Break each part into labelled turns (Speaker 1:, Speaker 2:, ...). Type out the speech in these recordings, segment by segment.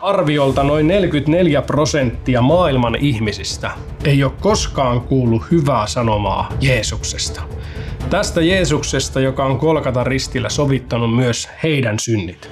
Speaker 1: Arviolta noin 44% maailman ihmisistä ei ole koskaan kuullut hyvää sanomaa Jeesuksesta. Tästä Jeesuksesta, joka on Golgatan ristillä sovittanut myös heidän synnit.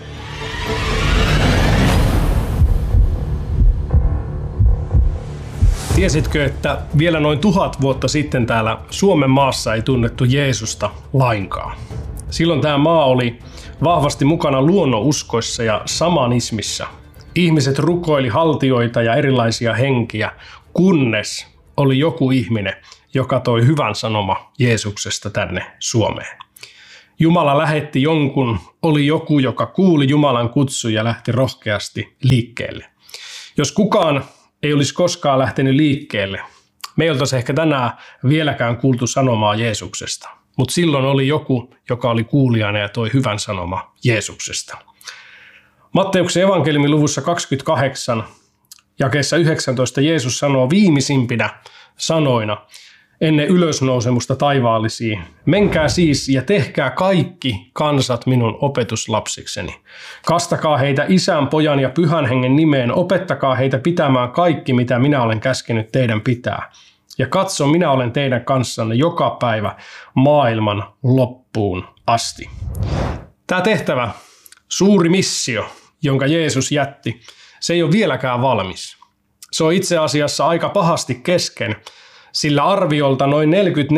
Speaker 1: Tiesitkö, että vielä noin 1000 vuotta sitten täällä Suomen maassa ei tunnettu Jeesusta lainkaan? Silloin tämä maa oli vahvasti mukana luonnonuskoissa ja samanismissa. Ihmiset rukoili haltioita ja erilaisia henkiä, kunnes oli joku ihminen, joka toi hyvän sanoma Jeesuksesta tänne Suomeen. Jumala lähetti jonkun, oli joku, joka kuuli Jumalan kutsun ja lähti rohkeasti liikkeelle. Jos kukaan ei olisi koskaan lähtenyt liikkeelle, me ei oltaisi ehkä tänään vieläkään kuultu sanomaa Jeesuksesta. Mutta silloin oli joku, joka oli kuulijana ja toi hyvän sanoma Jeesuksesta. Matteuksen evankeliumin luvussa 28, jakeessa 19 Jeesus sanoo viimeisimpinä sanoina ennen ylösnousemusta taivaallisiin: menkää siis ja tehkää kaikki kansat minun opetuslapsikseni. Kastakaa heitä Isän, Pojan ja Pyhän Hengen nimeen, opettakaa heitä pitämään kaikki, mitä minä olen käskenyt teidän pitää. Ja katso, minä olen teidän kanssanne joka päivä maailman loppuun asti. Tämä tehtävä, suuri missio, jonka Jeesus jätti, se ei ole vieläkään valmis. Se on itse asiassa aika pahasti kesken, sillä arviolta noin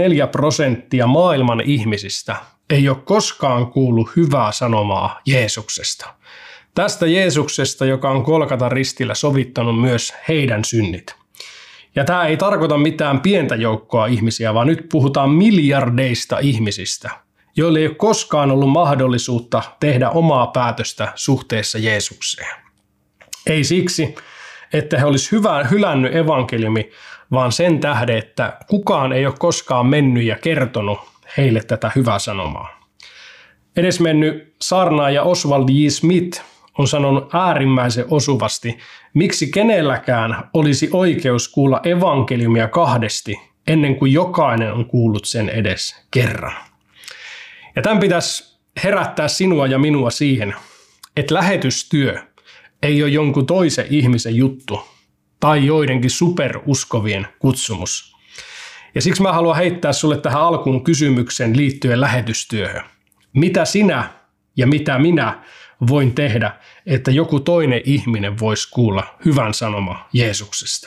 Speaker 1: 44% maailman ihmisistä ei ole koskaan kuullut hyvää sanomaa Jeesuksesta. Tästä Jeesuksesta, joka on Golgatan ristillä sovittanut myös heidän synnit. Ja tämä ei tarkoita mitään pientä joukkoa ihmisiä, vaan nyt puhutaan miljardeista ihmisistä, joille ei ole koskaan ollut mahdollisuutta tehdä omaa päätöstä suhteessa Jeesukseen. Ei siksi, että he olisivat hylännyt evankeliumi, vaan sen tähden, että kukaan ei ole koskaan mennyt ja kertonut heille tätä hyvää sanomaa. Edesmennyt saarnaaja Oswald J. Smith on sanonut äärimmäisen osuvasti, miksi kenelläkään olisi oikeus kuulla evankeliumia kahdesti ennen kuin jokainen on kuullut sen edes kerran. Ja tämän pitäisi herättää sinua ja minua siihen, että lähetystyö ei ole jonkun toisen ihmisen juttu tai joidenkin superuskovien kutsumus. Ja siksi mä haluan heittää sulle tähän alkuun kysymyksen liittyen lähetystyöhön. Mitä sinä ja mitä minä voin tehdä, että joku toinen ihminen voisi kuulla hyvän sanoma Jeesuksesta?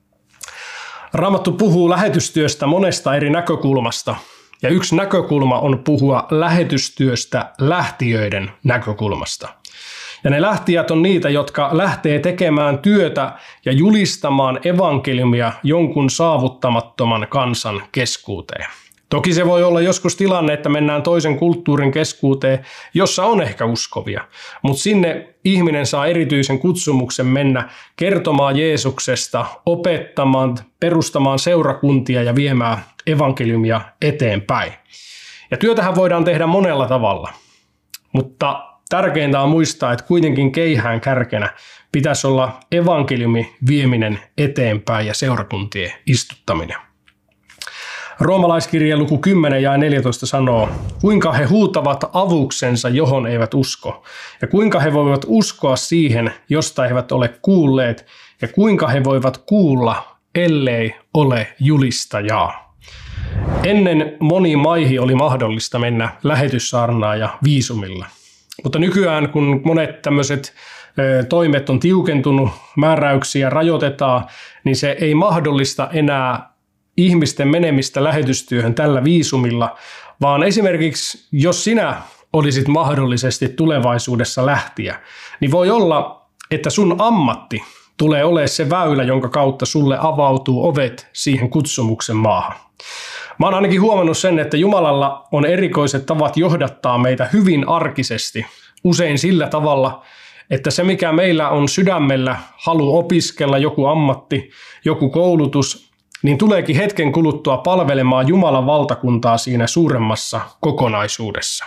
Speaker 1: Raamattu puhuu lähetystyöstä monesta eri näkökulmasta, ja yksi näkökulma on puhua lähetystyöstä lähtijöiden näkökulmasta. Ja ne lähtijät on niitä, jotka lähtee tekemään työtä ja julistamaan evankeliumia jonkun saavuttamattoman kansan keskuuteen. Toki se voi olla joskus tilanne, että mennään toisen kulttuurin keskuuteen, jossa on ehkä uskovia, mutta sinne ihminen saa erityisen kutsumuksen mennä kertomaan Jeesuksesta, opettamaan, perustamaan seurakuntia ja viemään evankeliumia eteenpäin. Ja työtähän voidaan tehdä monella tavalla, mutta tärkeintä on muistaa, että kuitenkin keihään kärkenä pitäisi olla evankeliumin vieminen eteenpäin ja seurakuntien istuttaminen. Roomalaiskirjeen luku 10 ja 14 sanoo, kuinka he huutavat avuksensa, johon eivät usko, ja kuinka he voivat uskoa siihen, josta eivät ole kuulleet, ja kuinka he voivat kuulla, ellei ole julistajaa. Ennen moniin maihin oli mahdollista mennä lähetyssaarnaan ja viisumilla. Mutta nykyään, kun monet tämmöiset toimet on tiukentunut, määräyksiä rajoitetaan, niin se ei mahdollista enää ihmisten menemistä lähetystyöhön tällä viisumilla, vaan esimerkiksi jos sinä olisit mahdollisesti tulevaisuudessa lähtiä, niin voi olla, että sun ammatti tulee olemaan se väylä, jonka kautta sulle avautuu ovet siihen kutsumuksen maahan. Mä oon ainakin huomannut sen, että Jumalalla on erikoiset tavat johdattaa meitä hyvin arkisesti, usein sillä tavalla, että se mikä meillä on sydämellä, halu opiskella joku ammatti, joku koulutus, niin tuleekin hetken kuluttua palvelemaan Jumalan valtakuntaa siinä suuremmassa kokonaisuudessa.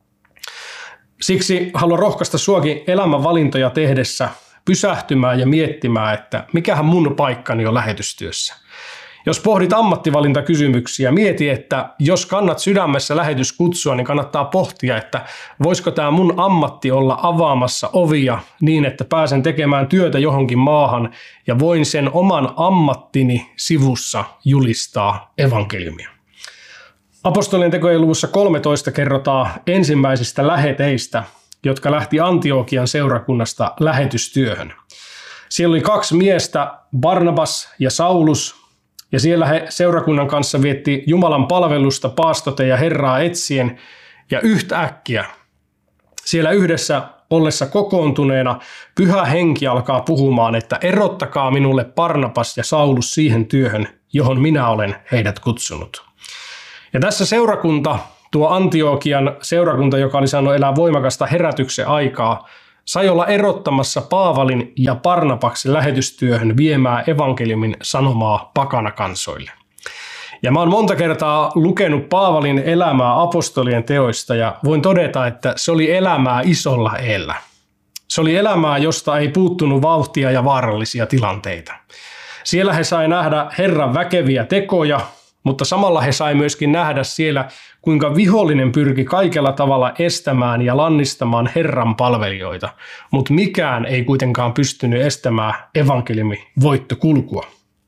Speaker 1: Siksi haluan rohkaista suakin elämänvalintoja tehdessä pysähtymään ja miettimään, että mikähän mun paikkani on lähetystyössä. Jos pohdit ammattivalintakysymyksiä, mieti, että jos kannat sydämessä lähetyskutsua, niin kannattaa pohtia, että voisiko tämä mun ammatti olla avaamassa ovia niin, että pääsen tekemään työtä johonkin maahan ja voin sen oman ammattini sivussa julistaa evankeliumia. Apostolien tekojen luvussa 13 kerrotaan ensimmäisistä läheteistä, jotka lähti Antiokian seurakunnasta lähetystyöhön. Siellä oli 2 miestä, Barnabas ja Saulus, ja siellä he seurakunnan kanssa vietti Jumalan palvelusta paastoten ja Herraa etsien, ja yhtäkkiä siellä yhdessä ollessa kokoontuneena Pyhä Henki alkaa puhumaan, että erottakaa minulle Barnabas ja Saulus siihen työhön, johon minä olen heidät kutsunut. Ja tässä seurakunta, tuo Antiokian seurakunta, joka oli saanut elää voimakasta herätyksen aikaa, sai olla erottamassa Paavalin ja Barnabaksen lähetystyöhön viemään evankeliumin sanomaa pakanakansoille. Ja mä oon monta kertaa lukenut Paavalin elämää apostolien teoista ja voin todeta, että se oli elämää isolla eellä. Se oli elämää, josta ei puuttunut vauhtia ja vaarallisia tilanteita. Siellä he sai nähdä Herran väkeviä tekoja, mutta samalla he sai myöskin nähdä siellä, kuinka vihollinen pyrki kaikella tavalla estämään ja lannistamaan Herran palvelijoita, mutta mikään ei kuitenkaan pystynyt estämään evankeliumin voittokulkua.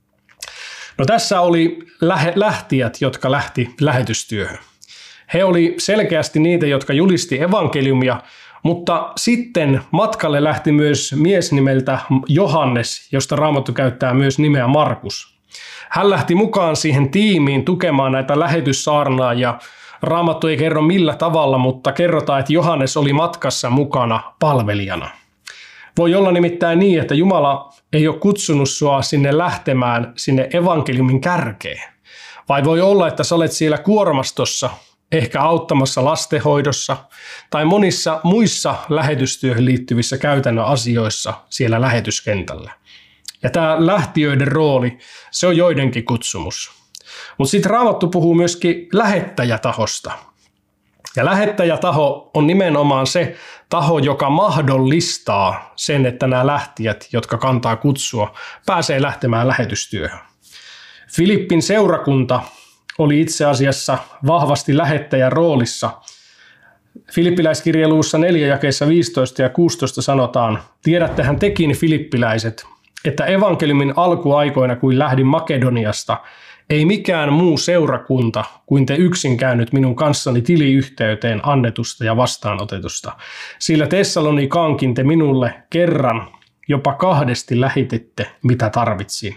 Speaker 1: No tässä oli lähtijät, jotka lähti lähetystyöhön. He oli selkeästi niitä, jotka julisti evankeliumia, mutta sitten matkalle lähti myös mies nimeltä Johannes, josta Raamattu käyttää myös nimeä Markus. Hän lähti mukaan siihen tiimiin tukemaan näitä lähetyssaarnaajia. Raamattu ei kerro millä tavalla, mutta kerrotaan, että Johannes oli matkassa mukana palvelijana. Voi olla nimittäin niin, että Jumala ei ole kutsunut sua sinne lähtemään sinne evankeliumin kärkeen. Vai voi olla, että sä olet siellä kuormastossa, ehkä auttamassa lastenhoidossa tai monissa muissa lähetystyöhön liittyvissä käytännön asioissa siellä lähetyskentällä. Ja tämä lähtiöiden rooli, se on joidenkin kutsumus. Mutta sitten Raamattu puhuu myöskin lähettäjätahosta. Ja lähettäjätaho on nimenomaan se taho, joka mahdollistaa sen, että nämä lähtijät, jotka kantaa kutsua, pääsee lähtemään lähetystyöhön. Filippin seurakunta oli itse asiassa vahvasti lähettäjän roolissa. Filippiläiskirjeen luvussa 4 jakeissa 15 ja 16 sanotaan, tiedättehän tekin filippiläiset, että evankeliumin alkuaikoina, kun lähdin Makedoniasta, ei mikään muu seurakunta kuin te yksin käynyt minun kanssani tiliyhteyteen annetusta ja vastaanotetusta. Sillä Tessalonikaankin te minulle kerran, jopa 2 lähetitte, mitä tarvitsin.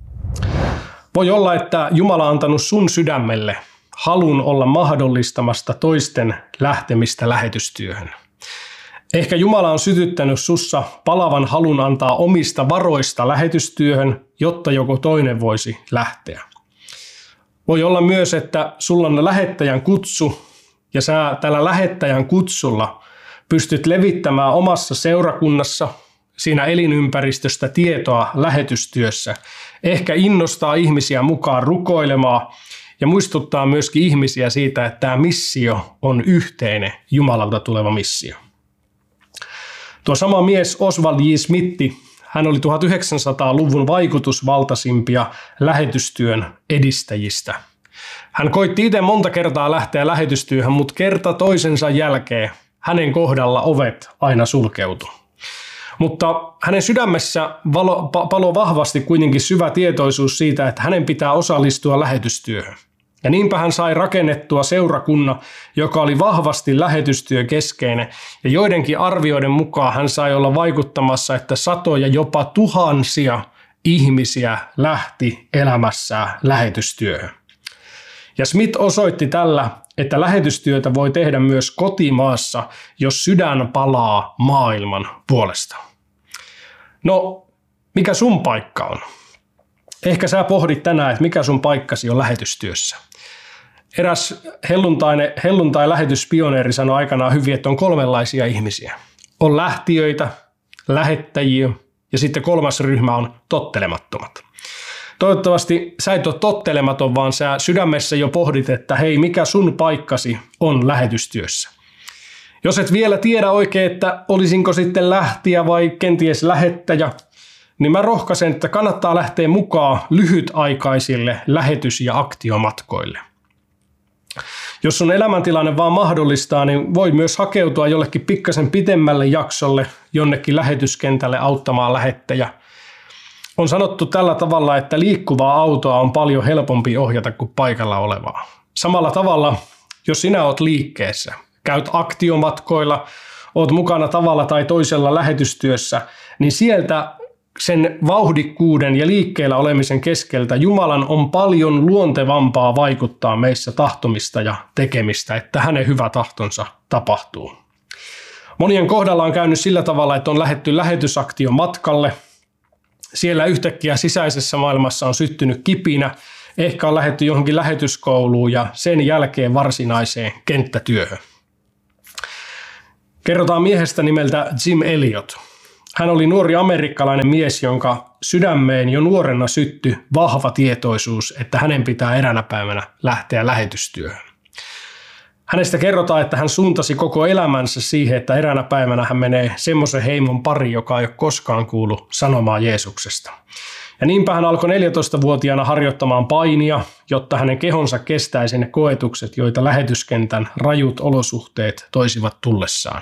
Speaker 1: Voi olla, että Jumala on antanut sun sydämelle halun olla mahdollistamasta toisten lähtemistä lähetystyöhön. Ehkä Jumala on sytyttänyt sussa palavan halun antaa omista varoista lähetystyöhön, jotta joku toinen voisi lähteä. Voi olla myös, että sulla on lähettäjän kutsu ja sä tällä lähettäjän kutsulla pystyt levittämään omassa seurakunnassa siinä elinympäristöstä tietoa lähetystyössä. Ehkä innostaa ihmisiä mukaan rukoilemaan ja muistuttaa myöskin ihmisiä siitä, että tämä missio on yhteinen Jumalalta tuleva missio. Tuo sama mies Oswald J. Smithi, hän oli 1900-luvun vaikutusvaltaisimpia lähetystyön edistäjistä. Hän koitti itse monta kertaa lähteä lähetystyöhön, mutta kerta toisensa jälkeen hänen kohdalla ovet aina sulkeutui. Mutta hänen sydämessä paloi vahvasti kuitenkin syvä tietoisuus siitä, että hänen pitää osallistua lähetystyöhön. Ja niinpä hän sai rakennettua seurakunnan, joka oli vahvasti lähetystyökeskeinen, ja joidenkin arvioiden mukaan hän sai olla vaikuttamassa, että satoja, jopa tuhansia ihmisiä lähti elämässään lähetystyöhön. Ja Smith osoitti tällä, että lähetystyötä voi tehdä myös kotimaassa, jos sydän palaa maailman puolesta. No, mikä sun paikka on? Ehkä sä pohdit tänään, että mikä sun paikkasi on lähetystyössä. Eräs helluntai-lähetyspioneeri sanoi aikanaan hyvin, että on 3 ihmisiä. On lähtiöitä, lähettäjiä ja sitten 3. ryhmä on tottelemattomat. Toivottavasti sä et ole tottelematon, vaan sä sydämessä jo pohdit, että hei, mikä sun paikkasi on lähetystyössä. Jos et vielä tiedä oikein, että olisinko sitten lähtijä vai kenties lähettäjä, niin mä rohkaisen, että kannattaa lähteä mukaan lyhytaikaisille lähetys- ja aktiomatkoille. Jos sun elämäntilanne vaan mahdollistaa, niin voi myös hakeutua jollekin pikkasen pitemmälle jaksolle jonnekin lähetyskentälle auttamaan lähettäjä. On sanottu tällä tavalla, että liikkuvaa autoa on paljon helpompi ohjata kuin paikalla olevaa. Samalla tavalla, jos sinä oot liikkeessä, käyt aktiomatkoilla, oot mukana tavalla tai toisella lähetystyössä, niin sieltä sen vauhdikkuuden ja liikkeellä olemisen keskeltä Jumalan on paljon luontevampaa vaikuttaa meissä tahtomista ja tekemistä, että hänen hyvä tahtonsa tapahtuu. Monien kohdalla on käynyt sillä tavalla, että on lähdetty lähetysaktion matkalle. Siellä yhtäkkiä sisäisessä maailmassa on syttynyt kipinä, ehkä on lähdetty johonkin lähetyskouluun ja sen jälkeen varsinaiseen kenttätyöhön. Kerrotaan miehestä nimeltä Jim Elliot. Hän oli nuori amerikkalainen mies, jonka sydämeen jo nuorena syttyi vahva tietoisuus, että hänen pitää eräänä päivänä lähteä lähetystyöhön. Hänestä kerrotaan, että hän suuntasi koko elämänsä siihen, että eräänä päivänä hän menee semmoisen heimon pari, joka ei ole koskaan kuullut sanomaa Jeesuksesta. Ja niinpä hän alkoi 14-vuotiaana harjoittamaan painia, jotta hänen kehonsa kestäisi ne koetukset, joita lähetyskentän rajut olosuhteet toisivat tullessaan.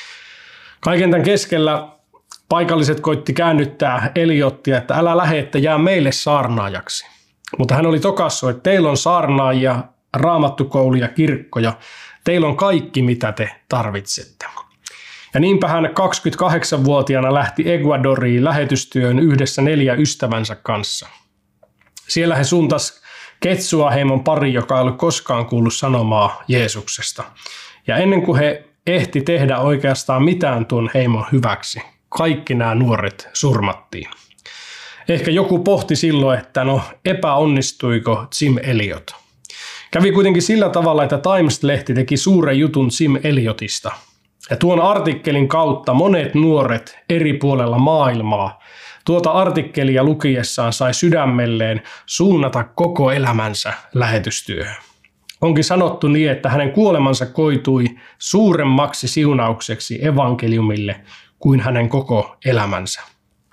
Speaker 1: Kaiken tämän keskellä paikalliset koitti käännyttää Eliottia, että älä lähde, että jää meille saarnaajaksi. Mutta hän oli tokassut, että teillä on saarnaajia, raamattukouluja, kirkkoja, teillä on kaikki mitä te tarvitsette. Ja niinpä hän 28-vuotiaana lähti Ecuadoriin lähetystyöhön yhdessä 4 ystävänsä kanssa. Siellä he suuntas Quechua-heimon pari, joka ei ollut koskaan kuullut sanomaa Jeesuksesta. Ja ennen kuin he ehti tehdä oikeastaan mitään tuon heimon hyväksi, kaikki nämä nuoret surmattiin. Ehkä joku pohti silloin, että epäonnistuiko Jim Elliot. Kävi kuitenkin sillä tavalla, että Times-lehti teki suuren jutun Jim Elliotista. Ja tuon artikkelin kautta monet nuoret eri puolella maailmaa tuota artikkelia lukiessaan sai sydämelleen suunnata koko elämänsä lähetystyöhön. Onkin sanottu niin, että hänen kuolemansa koitui suuremmaksi siunaukseksi evankeliumille kuin hänen koko elämänsä.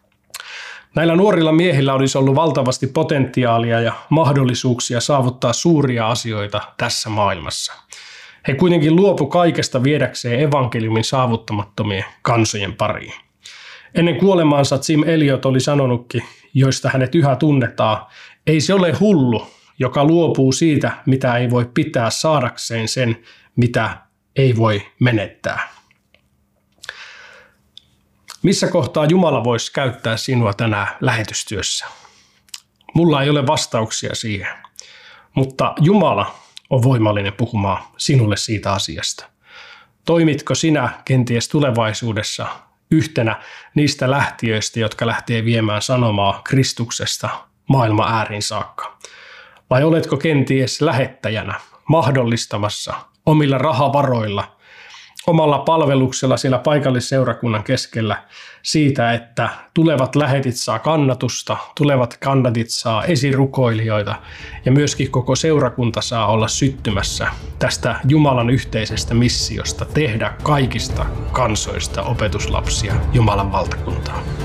Speaker 1: Näillä nuorilla miehillä olisi ollut valtavasti potentiaalia ja mahdollisuuksia saavuttaa suuria asioita tässä maailmassa. He kuitenkin luopu kaikesta viedäkseen evankeliumin saavuttamattomien kansojen pariin. Ennen kuolemaansa Jim Elliot oli sanonutkin, joista hänet yhä tunnetaan, ei se ole hullu, joka luopuu siitä, mitä ei voi pitää saadakseen sen, mitä ei voi menettää. Missä kohtaa Jumala voisi käyttää sinua tänään lähetystyössä? Mulla ei ole vastauksia siihen, mutta Jumala on voimallinen puhumaan sinulle siitä asiasta. Toimitko sinä kenties tulevaisuudessa yhtenä niistä lähtiöistä, jotka lähtee viemään sanomaa Kristuksesta maailman ääriin saakka? Vai oletko kenties lähettäjänä mahdollistamassa omilla rahavaroilla, omalla palveluksella siellä paikallisseurakunnan keskellä siitä, että tulevat lähetit saa kannatusta, tulevat kannatit saa esirukoilijoita ja myöskin koko seurakunta saa olla syttymässä tästä Jumalan yhteisestä missiosta tehdä kaikista kansoista opetuslapsia Jumalan valtakuntaa.